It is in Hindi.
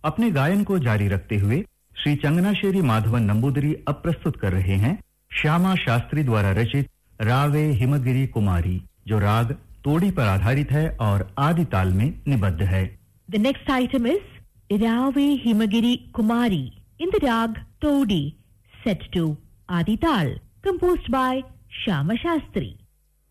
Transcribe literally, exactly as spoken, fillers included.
अपने गायन को जारी रखते हुए श्री चंगनाशेरी माधवन नंबूदरी अब प्रस्तुत कर रहे हैं श्यामा शास्त्री द्वारा रचित रावे हिमगिरी कुमारी, जो राग तोड़ी पर आधारित है और आदि ताल में निबद्ध है। The next item is Rave Himagiri Kumari in the rag Todi, set to Adi Tal, composed by Shyama Shastri.